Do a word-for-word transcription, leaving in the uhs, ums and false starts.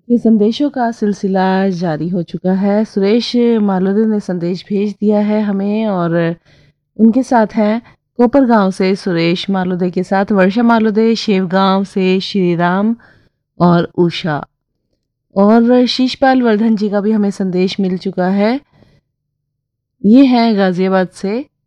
ये संदेशों का सिलसिला जारी हो चुका है। सुरेश मालोदे ने संदेश भेज दिया है हमें और उनके साथ हैं कोपरगांव से सुरेश मालोदे के साथ वर्षा मालोदे, शेवगांव से श्रीराम और उषा और शीशपाल वर्धन जी का भी हमें संदेश मिल चुका है। ये है गाजियाबाद से